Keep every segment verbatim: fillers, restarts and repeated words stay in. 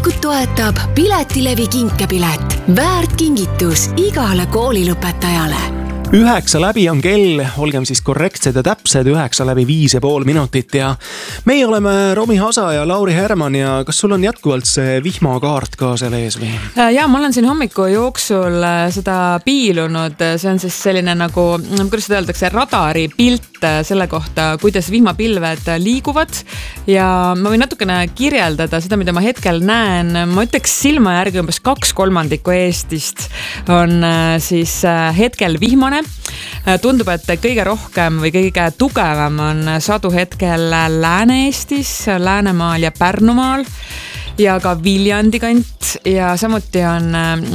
valikut toetab Piletilevi kinkepilet. Väärt kingitus igale koolilõpetajale. Üheksa läbi on kell, olgem siis korrektsed ja täpsed, üheksa läbi viis ja pool minutit ja meie oleme Romi Hasa ja Lauri Herman ja kas sul on jätkuvalt see vihmakaart ka selle ees või? Ja ma olen siin hommiku jooksul seda piilunud, see on siis selline nagu, kuidas seda öeldakse, radari pilt selle kohta, kuidas vihmapilved liiguvad ja ma võin natukene kirjeldada seda, mida ma hetkel näen. Ma ütleks silma järgi umbes kaks kolmandikku Eestist on siis hetkel vihmane. Tundub, et kõige rohkem või kõige tugevam on sadu hetkel Lääne-Eestis, Läänemaal ja Pärnumaal ja ka Viljandi kant ja samuti on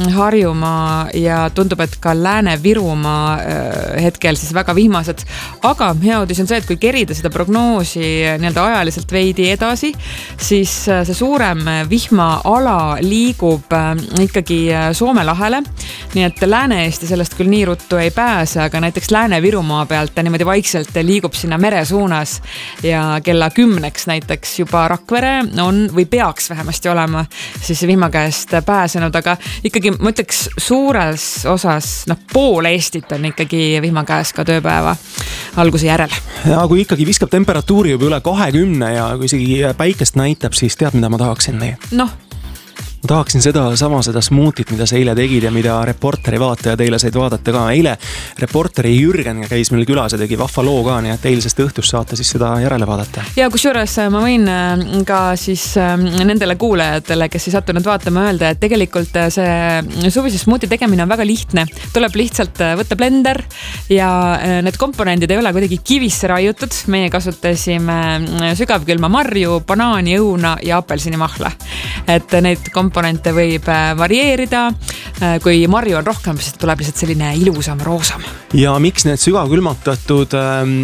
Harjumaa ja tundub, et ka Lääne-Virumaa hetkel siis väga vihmased. Aga hea uudis on see, et kui kerida seda prognoosi nii-öelda ajaliselt veidi edasi, siis see suurem vihmaala liigub ikkagi Soome lahele. Nii et Lääne-Eesti sellest küll nii ruttu ei pääse, aga näiteks Lääne-Virumaa pealt ta niimoodi vaikselt liigub sinna mere suunas ja kella kümneks näiteks juba Rakvere on või peaks vähemasti olema siis vihma käest pääsenud, aga ikkagi ma ütleks suures osas, noh pool Eestit on ikkagi vihma käes ka tööpäeva alguse järel. Ja kui ikkagi viskab temperatuuri juba üle kahekümne ja kui isegi päikest näitab, siis tead, mida ma tahaksin nii? Noh, ma tahaksin seda sama seda smuutit, mida sa eile tegid ja mida Reporteri vaataja teile said vaadata ka. Eile Reporteri Jürgen käis meil külas ja tegi vahva loo ka, nii et eilsest õhtust saate siis seda järele vaadata. Ja kusjuures ma võin ka siis nendele kuulajatele, kes ei sattunud vaatama, öelda, et tegelikult see suvise smuuti tegemine on väga lihtne. Tuleb lihtsalt võtta blender ja need komponendid ei ole kuidagi kivisse raiutud. Meie kasutasime sügavkülma marju, banaani, õuna ja apelsinimahla. Et neid komponente võib varieerida. Kui marju on rohkem, siis tuleb lihtsalt selline ilusam, roosam. Ja miks need sügavkülmatatud ähm,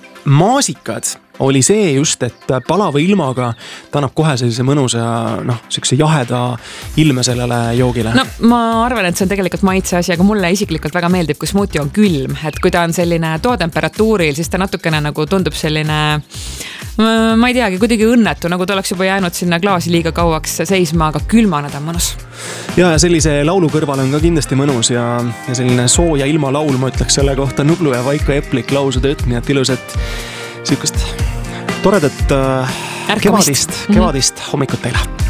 maasikad oli see just, et palava ilmaga ta annab kohe sellise mõnusa noh, sellise jaheda ilme sellele joogile. No ma arvan, et see on tegelikult maitse asi, aga mulle isiklikult väga meeldib, kui smuuti on külm, et kui ta on selline toatemperatuuril, siis ta natukene nagu tundub selline, ma ei teagi, kuidagi õnnetu, nagu ta oleks juba jäänud sinna klaasi liiga kauaks seisma, aga külmana ta on mõnus. Ja, ja sellise laulu kõrval on ka kindlasti mõnus ja, ja selline sooja ilma laul, ma ütleks selle kohta Nublu ja Vaiko Eplik lausud õtt, nii et ilusat sihukest toredat äh, kevadist, kevadist hommikut teile.